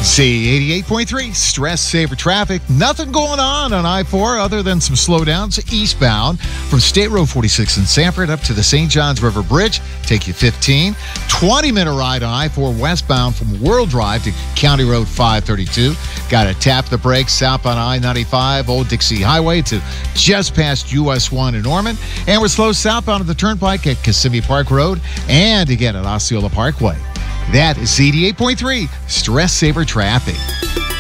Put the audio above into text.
Z88.3, stress saver traffic. Nothing going on I-4 other than some slowdowns eastbound from State Road 46 in Sanford up to the St. Johns River Bridge. Take you 15. 20-minute ride on I-4 westbound from World Drive to County Road 532. Got to tap the brakes southbound I-95, Old Dixie Highway to just past US 1 in Norman. And we're slow southbound of the Turnpike at Kissimmee Park Road and again at Osceola Parkway. That is Z88.3, stress saver traffic.